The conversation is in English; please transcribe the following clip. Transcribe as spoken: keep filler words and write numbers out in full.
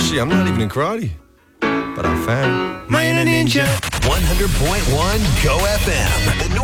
Shit, I'm not even in karate. But I'm fine. Man, a ninja. one hundred point one Go F M.